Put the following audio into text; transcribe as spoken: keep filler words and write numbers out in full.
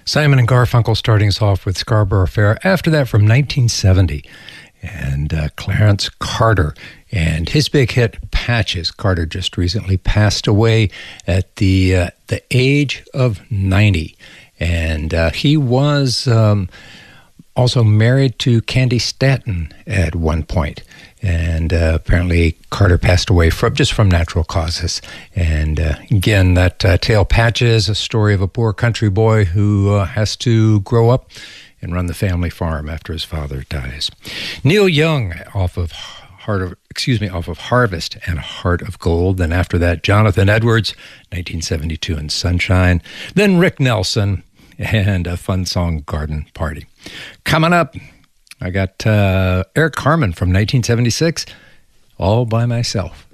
Simon and Garfunkel starting us off with Scarborough Fair. After that, from nineteen seventy, and uh, Clarence Carter and his big hit Patches. Carter just recently passed away at the uh, the age of ninety, and uh, he was um, also married to Candy Stanton at one point. And uh, apparently Carter passed away from just from natural causes. And uh, again, that uh, tale Patches, a story of a poor country boy who uh, has to grow up and run the family farm after his father dies. Neil Young off of Heart of excuse me off of Harvest and Heart of Gold. Then after that, Jonathan Edwards, nineteen seventy-two, and Sunshine. Then Rick Nelson and a fun song, Garden Party. Coming up, I got uh, Eric Carmen from nineteen seventy-six, All by Myself.